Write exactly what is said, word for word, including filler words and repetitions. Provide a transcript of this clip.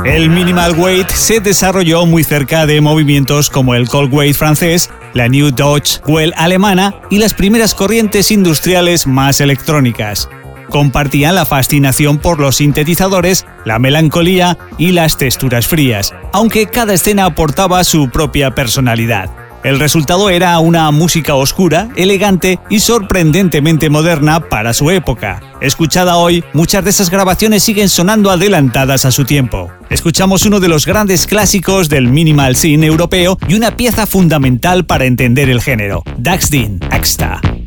El minimal wave se desarrolló muy cerca de movimientos como el cold wave francés, la New Deutsche Welle alemana y las primeras corrientes industriales más electrónicas. Compartían la fascinación por los sintetizadores, la melancolía y las texturas frías, aunque cada escena aportaba su propia personalidad. El resultado era una música oscura, elegante y sorprendentemente moderna para su época. Escuchada hoy, muchas de esas grabaciones siguen sonando adelantadas a su tiempo. Escuchamos uno de los grandes clásicos del minimal scene europeo y una pieza fundamental para entender el género, Dagsdin Axta.